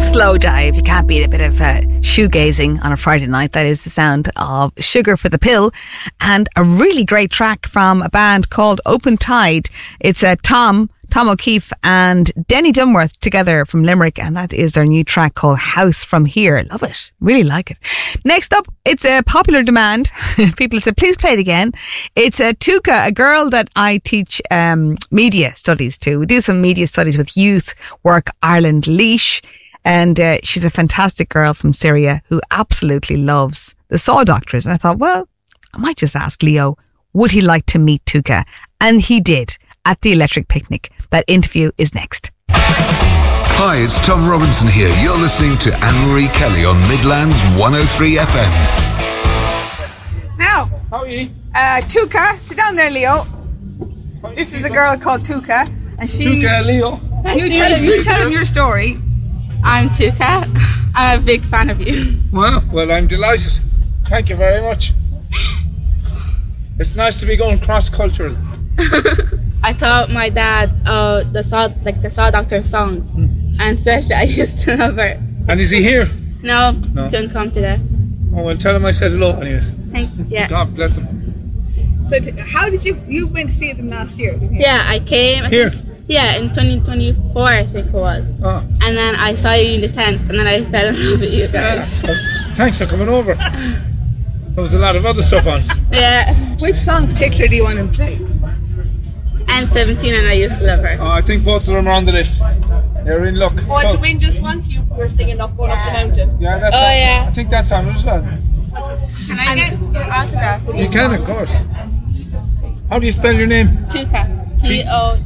Slow Dive. You can't beat a bit of shoegazing on a Friday night. That is the sound of Sugar for the Pill, and a really great track from a band called Open Tide. It's Tom O'Keefe and Denny Dunworth together from Limerick, and that is their new track called House From Here. Love it. Really like it. Next up, it's a popular demand. People said, please play it again. It's Tuka, a girl that I teach media studies to. We do some media studies with Youth Work Ireland Laois. And she's a fantastic girl from Syria who absolutely loves the Saw Doctors. And I thought, well, I might just ask Leo, would he like to meet Tuka? And he did at the Electric Picnic. That interview is next. Hi, it's Tom Robinson here. You're listening to Anne-Marie Kelly on Midlands 103 FM. Now, how are you? Tuka, sit down there, Leo. This is a girl called Tuka. And she... Tuka, Leo. You tell him your story. I'm Tuka. I'm a big fan of you. Wow, well, I'm delighted. Thank you very much. It's nice to be going cross-cultural. I taught my dad the Saw Doctor songs, and especially I used to love her. And is he here? No, couldn't come today. Oh, well, tell him I said hello anyways. Yeah. God bless him. So how did you went to see them last year? Yeah, I came. Here? Yeah, in 2024 I think it was. Oh. And then I saw you in the tent, and then I fell in love with you guys. Thanks for coming over. There was a lot of other stuff on. Yeah. Which song in particular do you want to play? And 17, and I used to love her. Oh, I think both of them are on the list. You're in luck. Want to win just once? You were singing up, going up the mountain. Yeah, that's on. Yeah. I think that's on as well. Can I get your autograph? You can, of course. How do you spell your name? Tuka. T-O